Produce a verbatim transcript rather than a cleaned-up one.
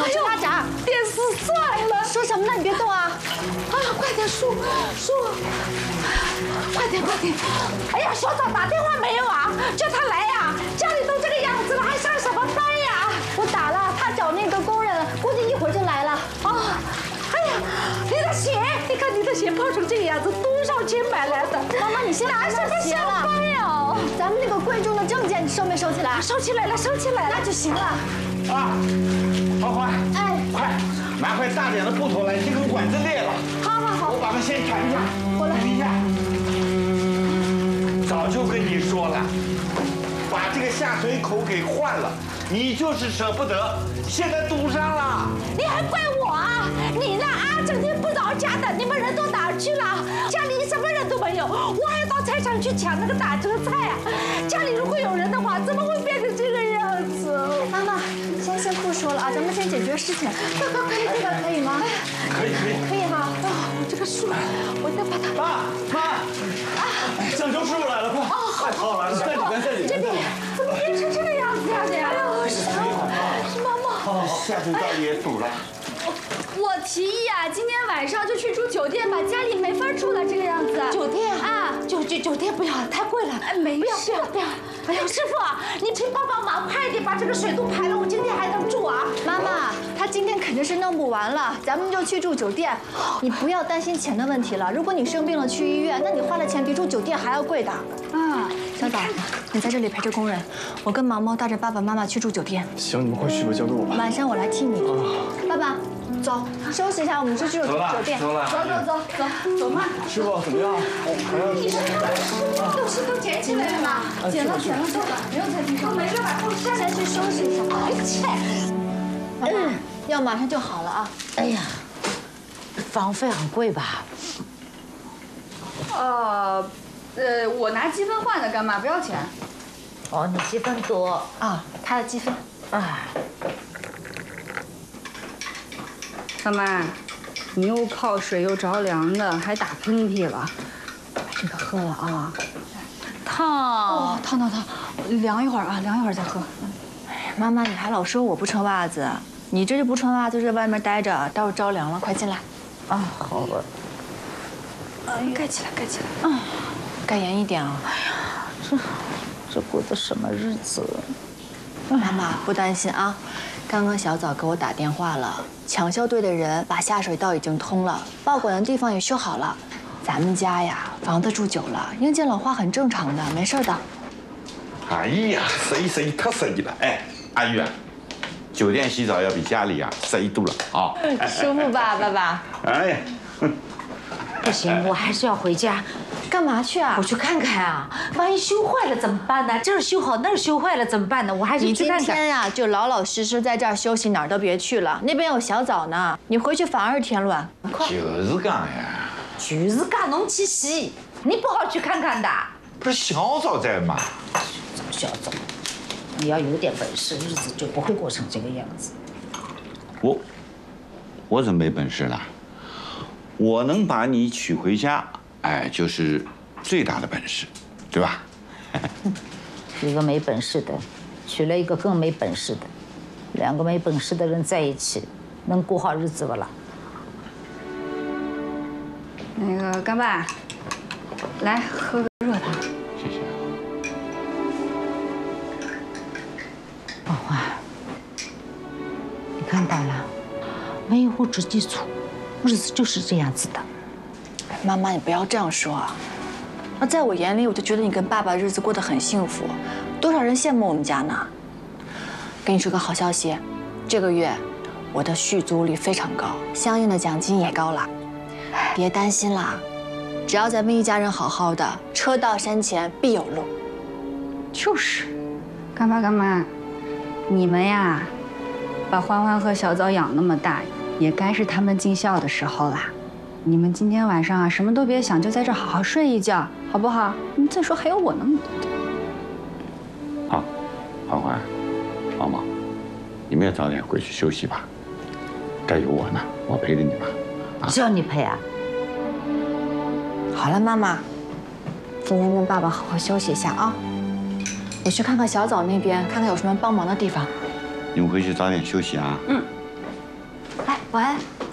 哎呦，拉闸，电丝断了。 说什么呢？你别动啊！ 啊，快点说说，快点快点！哎呀，小枣打电话没有啊？叫他来呀！家里都这个样子了，还上什么班呀？ 我打了，他找那个工人，估计一会儿就来了。 啊！哎呀，你的鞋，你看你的鞋泡成这个样子，多少钱买来的？ 妈妈，你先拿什么上班呀？ 咱们那个贵重的证件，你收没收起来？ 收起来了，收起来了， 那就行了。 啊，花花， 哎， 快拿块大点的布头来，这根管子裂了。 好好好， 我把它先缠一下， 我来一下。早就跟你说了，把这个下水口给换了，你就是舍不得，现在堵上了。 你还怪我啊？你呢啊，整天不着家的，你们人都哪儿去了？家里什么人都没有，我还要到菜场去抢那个打折菜啊！家里如果有人的话，怎么会变成这个样子？ 妈妈，先先不说了啊，咱们先解决事情。快快快，这个可以吗？ 可以可以可以哈。 啊，我这个书，我得把它。 妈妈，酱油师傅来了，快！ 哦，好， 好来了，在里边，在里边。 这边怎么变成这个样子呀？这样。哎呦，是妈妈。 下水道也堵了。 我提议啊，今天晚上就去住酒店吧，家里没法住了，这个样子。 酒店啊， 酒酒酒店不要了，太贵了。 哎，没不要事不要不要！哎呀，师傅，你去帮帮忙，快点把这个水都排了，我今天还能住啊。 妈妈，他今天肯定是弄不完了，咱们就去住酒店。你不要担心钱的问题了。如果你生病了去医院，那你花的钱比住酒店还要贵的。 啊， 小枣，你在这里陪着工人，我跟毛毛带着爸爸妈妈去住酒店。 行，你们快去吧，交给我吧。 晚上我来替你。爸爸，走，休息一下，我们去住酒店。 走了， 走走走走走慢。 师傅怎么样？还要你身上的书都是都捡起来了吗？ 捡了捡了，走吧，不用再地上， 没事，把裤子先去休息一下。 哎切！ 嗯，药马上就好了啊。 哎呀，房费很贵吧？ 呃，呃，我拿积分换的，干嘛不要钱？ 哦，你积分多啊，他的积分。 啊。 干妈，你又泡水又着凉的，还打喷嚏了，把这个喝了啊。烫。 哦，烫烫烫，凉一会儿啊，凉一会儿再喝。妈妈，你还老说我不穿袜子，你这就不穿袜子就在外面待着，待会儿着凉了，快进来。 啊，好了。 哎，盖起来，盖起来。嗯，盖严一点啊。 哎呀，这这过的什么日子？ 妈妈不担心啊，刚刚小枣给我打电话了，抢修队的人把下水道已经通了，报管的地方也修好了。咱们家呀，房子住久了，硬件老化很正常的，没事的。 哎呀，适宜适宜，可适宜了。哎，阿玉啊，酒店洗澡要比家里啊适宜多了啊。 舒服吧，爸爸？ 哎呀， 不行，我还是要回家。 干嘛去啊我？去看看啊，万一修坏了怎么办呢？这儿修好，那儿修坏了怎么办呢？我还是你今去看看。 天呀，就老老实实在这儿休息，哪儿都别去了。那边有小枣呢，你回去反而是添乱。快！ 就是讲呀， 就是讲侬去洗，你不好去看看的。 不是小枣在吗？ 小枣，你要有点本事，日子就不会过成这个样子。 我，我怎么没本事了？我能把你娶回家，哎，就是最大的本事，对吧？ 一个没本事的，娶了一个更没本事的，两个没本事的人在一起，能过好日子不啦？ 那个干爸，来喝个热汤。 谢谢。 宝华，你看到了，没有物质基础，日子就是这样子的。 妈妈，你不要这样说啊。那在我眼里，我就觉得你跟爸爸日子过得很幸福，多少人羡慕我们家呢。跟你说个好消息，这个月我的续租率非常高，相应的奖金也高了。别担心啦，只要咱们一家人好好的，车到山前必有路。 就是，干爸干妈，你们呀，把欢欢和小枣养那么大，也该是他们尽孝的时候啦。你们今天晚上啊，什么都别想，就在这好好睡一觉，好不好？你再说还有我那么多的。 好，欢欢，毛毛，你们也早点回去休息吧。该有我呢，我陪着你吧。 只要你陪啊。 好了，妈妈，今天跟爸爸好好休息一下啊。我去看看小枣那边，看看有什么帮忙的地方。 你们回去早点休息啊。 嗯。 喂。